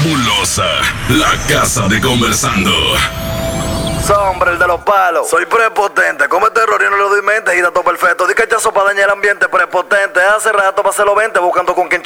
Fabulosa, la casa de conversando. Hombre, el de los palos. Soy prepotente, comete error y no le doy mente y da todo perfecto. Di que echazo para dañar el ambiente, prepotente. Hace rato pasé los 20 buscando con quien